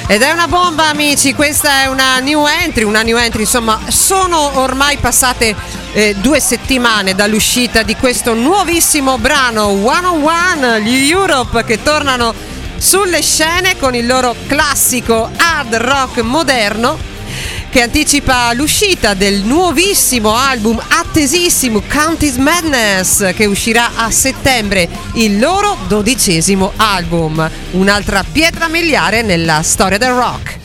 Ed è una bomba, amici, questa è una new entry, insomma, sono ormai passate 2 settimane dall'uscita di questo nuovissimo brano 101, gli Europe che tornano sulle scene con il loro classico hard rock moderno che anticipa l'uscita del nuovissimo album attesissimo Countess Madness, che uscirà a settembre, il loro 12° album, un'altra pietra miliare nella storia del rock.